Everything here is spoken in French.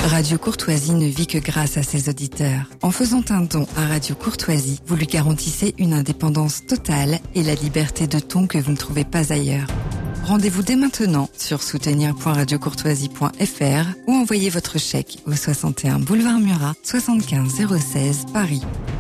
Radio Courtoisie ne vit que grâce à ses auditeurs. En faisant un don à Radio Courtoisie, vous lui garantissez une indépendance totale et la liberté de ton que vous ne trouvez pas ailleurs. Rendez-vous dès maintenant sur soutenir.radiocourtoisie.fr ou envoyez votre chèque au 61 boulevard Murat, 75 016 Paris.